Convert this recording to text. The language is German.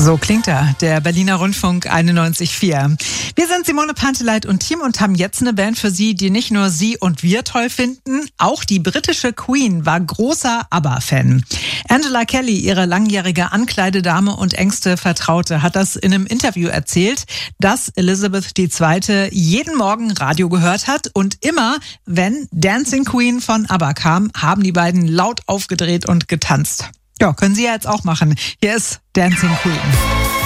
So klingt er, der Berliner Rundfunk 91.4. Wir sind Simone Panteleit und Team und haben jetzt eine Band für Sie, die nicht nur Sie und wir toll finden, auch die britische Queen war großer ABBA-Fan. Angela Kelly, ihre langjährige Ankleidedame und engste Vertraute, hat das in einem Interview erzählt, dass Elizabeth II. Jeden Morgen Radio gehört hat und immer, wenn Dancing Queen von ABBA kam, haben die beiden laut aufgedreht und getanzt. Ja, können Sie ja jetzt auch machen. Hier ist Dancing Queen.